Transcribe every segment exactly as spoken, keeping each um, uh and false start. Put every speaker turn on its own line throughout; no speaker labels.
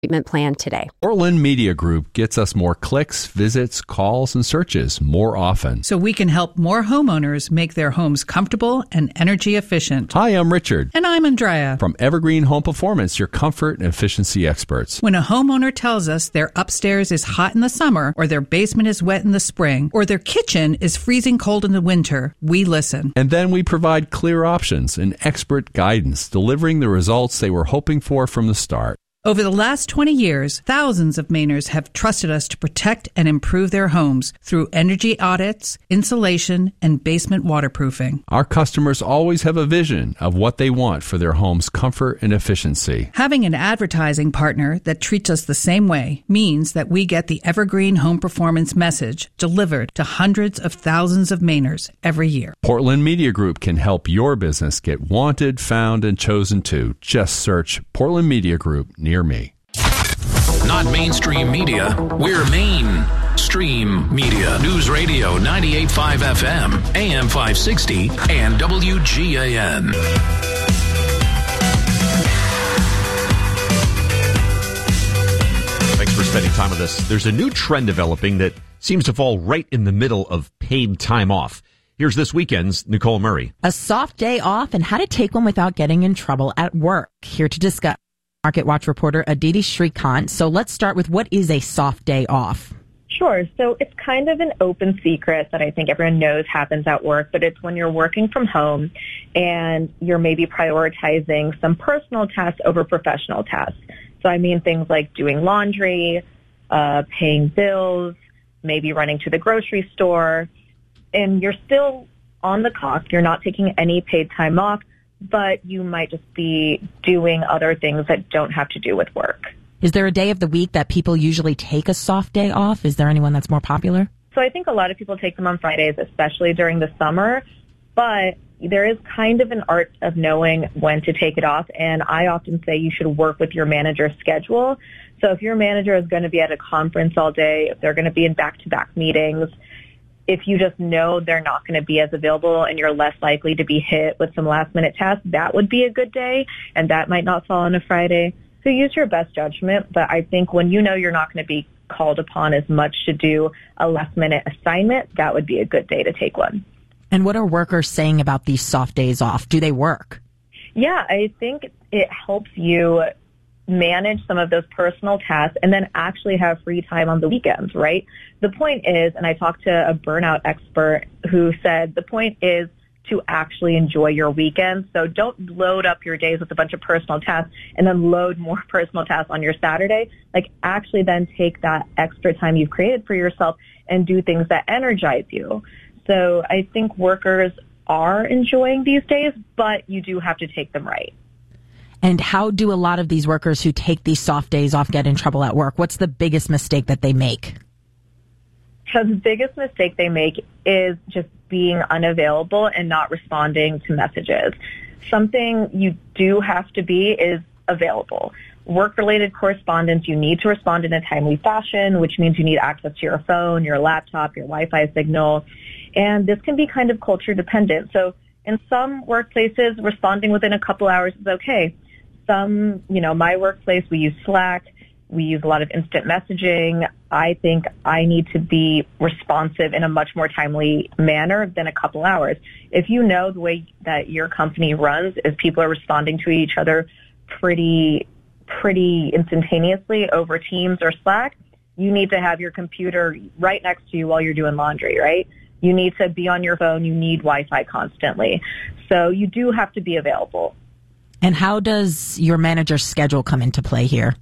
treatment plan today.
Portland Media Group gets us more clicks, visits, calls, and searches more often.
So we can help more homeowners make their homes comfortable and energy efficient.
Hi, I'm Richard.
And I'm Andrea.
From Evergreen Home Performance, your comfort and efficiency experts.
When a homeowner tells us their upstairs is hot in the summer, or their basement is wet in the spring, or their kitchen is freezing cold in the winter, we listen.
And then we provide clear options and expert guidance, delivering the results they were hoping for from the start.
Over the last twenty years, thousands of Mainers have trusted us to protect and improve their homes through energy audits, insulation, and basement waterproofing.
Our customers always have a vision of what they want for their home's comfort and efficiency.
Having an advertising partner that treats us the same way means that we get the Evergreen Home Performance message delivered to hundreds of thousands of Mainers every year.
Portland Media Group can help your business get wanted, found, and chosen to. Just search Portland Media Group near me.
Not mainstream media, we're mainstream media. News Radio ninety-eight point five F M, A M five sixty, and W G A N.
Thanks for spending time with us. There's a new trend developing that seems to fall right in the middle of paid time off. Here's this weekend's Nicole Murray.
A soft day off and how to take one without getting in trouble at work. Here to discuss, Market Watch reporter Aditi Shrikant. So let's start with, what is a soft day off?
Sure. So it's kind of an open secret that I think everyone knows happens at work, but it's when you're working from home and you're maybe prioritizing some personal tasks over professional tasks. So I mean things like doing laundry, uh, paying bills, maybe running to the grocery store, and you're still on the clock. You're not taking any paid time off, but you might just be doing other things that don't have to do with work.
Is there a day of the week that people usually take a soft day off? Is there anyone that's more popular?
So I think a lot of people take them on Fridays, especially during the summer, but there is kind of an art of knowing when to take it off, and I often say you should work with your manager's schedule. So if your manager is going to be at a conference all day, if they're going to be in back-to-back meetings, if you just know they're not going to be as available and you're less likely to be hit with some last-minute tasks, that would be a good day, and that might not fall on a Friday. So use your best judgment, but I think when you know you're not going to be called upon as much to do a last-minute assignment, that would be a good day to take one.
And what are workers saying about these soft days off? Do they work?
Yeah, I think it helps you manage some of those personal tasks and then actually have free time on the weekends, right? The point is, and I talked to a burnout expert who said the point is to actually enjoy your weekends. So don't load up your days with a bunch of personal tasks and then load more personal tasks on your Saturday. Like, actually then take that extra time you've created for yourself and do things that energize you. So I think workers are enjoying these days, but you do have to take them right.
And how do a lot of these workers who take these soft days off get in trouble at work? What's the biggest mistake that they make?
So the biggest mistake they make is just being unavailable and not responding to messages. Something you do have to be is available. Work-related correspondence, you need to respond in a timely fashion, which means you need access to your phone, your laptop, your Wi-Fi signal. And this can be kind of culture dependent. So in some workplaces, responding within a couple hours is okay. Some, you know, my workplace, we use Slack. We use a lot of instant messaging. I think I need to be responsive in a much more timely manner than a couple hours. If you know the way that your company runs is people are responding to each other pretty, pretty instantaneously over Teams or Slack, you need to have your computer right next to you while you're doing laundry, right? You need to be on your phone. You need Wi-Fi constantly. So you do have to be available.
And how does your manager's schedule come into play here?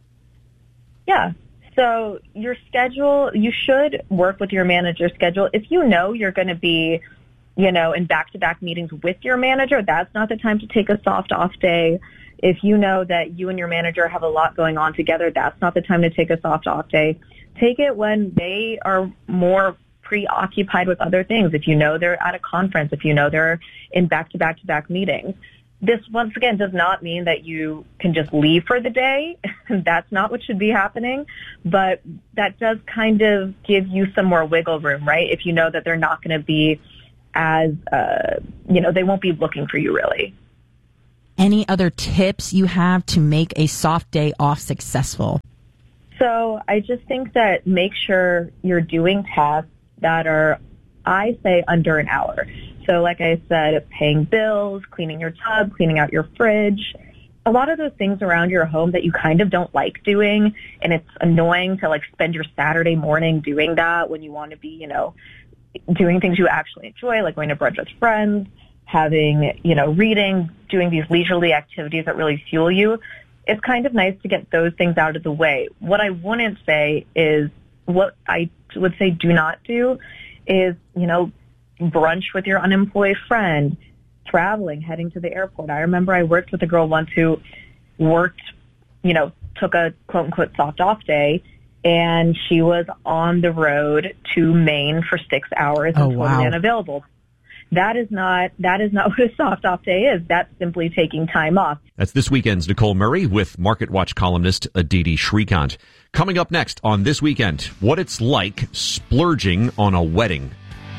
Yeah. So your schedule, you should work with your manager's schedule. If you know you're going to be, you know, in back-to-back meetings with your manager, that's not the time to take a soft off day. If you know that you and your manager have a lot going on together, that's not the time to take a soft off day. Take it when they are more preoccupied with other things. If you know they're at a conference, if you know they're in back-to-back-to-back meetings. This, once again, does not mean that you can just leave for the day. That's not what should be happening. But that does kind of give you some more wiggle room, right? If you know that they're not going to be as, uh, you know, they won't be looking for you really.
any other tips you have to make a soft day off successful?
So I just think that make sure you're doing tasks that are, I say, under an hour. So like I said, paying bills, cleaning your tub, cleaning out your fridge, a lot of those things around your home that you kind of don't like doing, and it's annoying to like spend your Saturday morning doing that when you want to be, you know, doing things you actually enjoy, like going to brunch with friends, having, you know, reading, doing these leisurely activities that really fuel you. It's kind of nice to get those things out of the way. What I wouldn't say is, what I would say do not do is, you know, brunch with your unemployed friend, traveling, heading to the airport. I remember I worked with a girl once who worked, you know, took a quote unquote soft off day, and she was on the road to Maine for six hours and
oh,
totally
wow.
unavailable. That is not that is not what a soft off day is. That's simply taking time off.
That's this weekend's Nicole Murray with Market Watch columnist Aditi Shrikant. Coming up next on This Weekend, what it's like splurging on a wedding.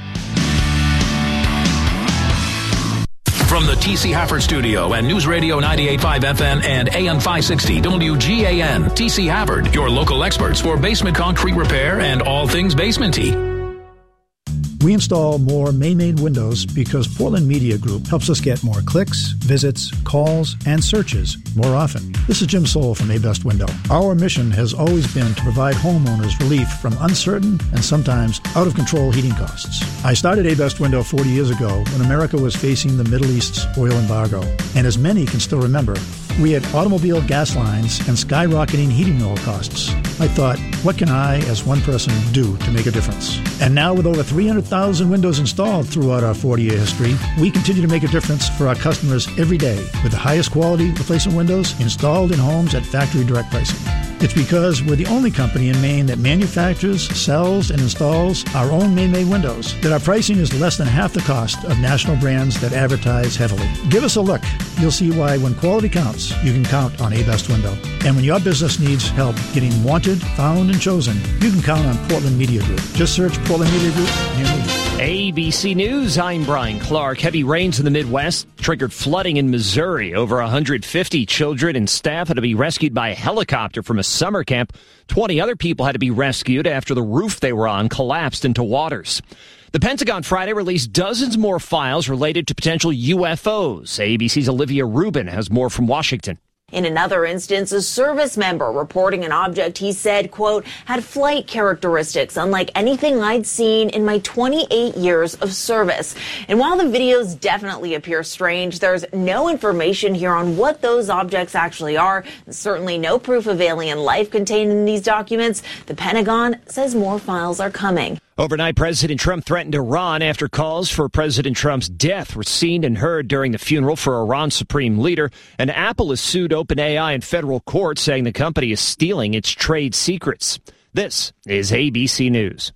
From the T C Hafford Studio and News Radio ninety-eight point five F M and A M five sixty W G A N. T C Hafford, your local experts for basement concrete repair and all things basement-y.
We install more Maine-made windows because Portland Media Group helps us get more clicks, visits, calls, and searches more often. This is Jim Soul from A-Best Window. Our mission has always been to provide homeowners relief from uncertain and sometimes out-of-control heating costs. I started A-Best Window forty years ago when America was facing the Middle East's oil embargo. And as many can still remember, we had automobile gas lines and skyrocketing heating oil costs. I thought, what can I, as one person, do to make a difference? And now with over three hundred thousand windows installed throughout our forty-year history, we continue to make a difference for our customers every day with the highest quality replacement windows installed in homes at factory direct pricing. It's because we're the only company in Maine that manufactures, sells, and installs our own Maine-made windows that our pricing is less than half the cost of national brands that advertise heavily. Give us a look. You'll see why when quality counts, you can count on A-Best Window. And when your business needs help getting wanted, found, and chosen, you can count on Portland Media Group. Just search Portland Media Group near me.
A B C News, I'm Brian Clark. Heavy rains in the Midwest triggered flooding in Missouri. Over one hundred fifty children and staff had to be rescued by a helicopter from a summer camp. twenty other people had to be rescued after the roof they were on collapsed into waters. The Pentagon Friday released dozens more files related to potential U F Os. A B C's Olivia Rubin has more from Washington.
In another instance, a service member reporting an object he said, quote, had flight characteristics unlike anything I'd seen in my twenty-eight years of service. And while the videos definitely appear strange, there's no information here on what those objects actually are. And certainly no proof of alien life contained in these documents. The Pentagon says more files are coming.
Overnight, President Trump threatened Iran after calls for President Trump's death were seen and heard during the funeral for Iran's supreme leader. And Apple has sued OpenAI in federal court, saying the company is stealing its trade secrets. This is A B C News.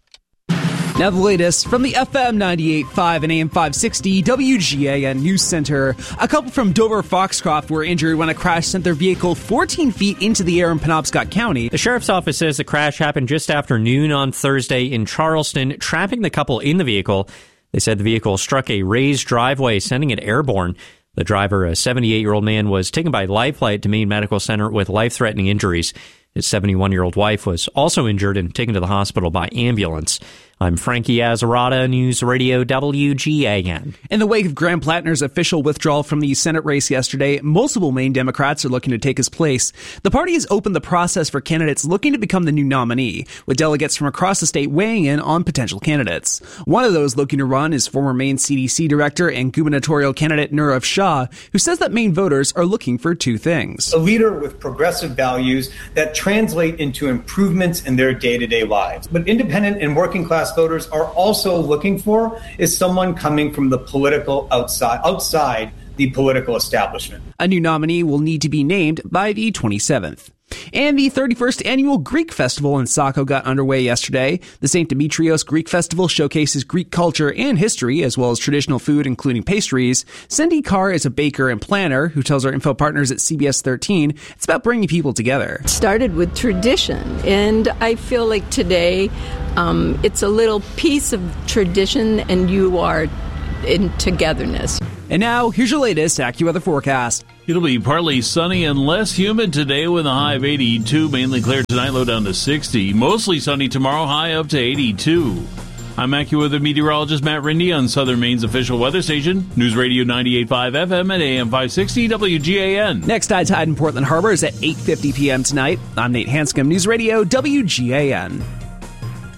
Now the latest from the F M ninety-eight point five and A M five sixty W G A N News Center. A couple from Dover Foxcroft were injured when a crash sent their vehicle fourteen feet into the air in Penobscot County.
The sheriff's office says the crash happened just after noon on Thursday in Charleston, trapping the couple in the vehicle. They said the vehicle struck a raised driveway, sending it airborne. The driver, a seventy-eight-year-old man, was taken by life flight to Maine Medical Center with life-threatening injuries. His seventy-one-year-old wife was also injured and taken to the hospital by ambulance. I'm Frankie Azzarata, News Radio W G A N.
In the wake of Graham Plattner's official withdrawal from the Senate race yesterday, multiple Maine Democrats are looking to take his place. The party has opened the process for candidates looking to become the new nominee, with delegates from across the state weighing in on potential candidates. One of those looking to run is former Maine C D C director and gubernatorial candidate Nirav Shah, who says that Maine voters are looking for two things.
A leader with progressive values that translate into improvements in their day-to-day lives. But independent and working class voters are also looking for is someone coming from the political outside, outside the political establishment.
A new nominee will need to be named by the twenty-seventh. And the thirty-first annual Greek Festival in Saco got underway yesterday. The Saint Demetrios Greek Festival showcases Greek culture and history, as well as traditional food, including pastries. Cindy Carr is a baker and planner who tells our info partners at C B S thirteen it's about bringing people together.
It started with tradition, and I feel like today um, it's a little piece of tradition, and you are in togetherness.
And now, here's your latest AccuWeather forecast.
It'll be partly sunny and less humid today with a high of eighty-two. Mainly clear tonight, low down to sixty. Mostly sunny tomorrow, high up to eighty-two. I'm AccuWeather meteorologist Matt Rindy on Southern Maine's official weather station, News Radio ninety-eight point five F M at A M five sixty W G A N.
Next high tide in Portland Harbor is at eight fifty p.m. tonight. I'm Nate Hanscom, News Radio W G A N.